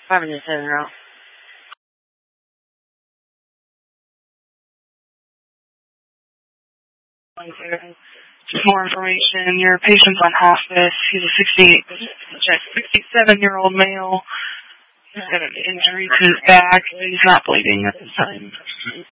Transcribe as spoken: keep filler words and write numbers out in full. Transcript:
Five minutes in and out. Just more information. Your patient's on hospice. He's a sixty-eight, sixty-seven-year-old male. He's got an injury to his back. He's not bleeding at this time.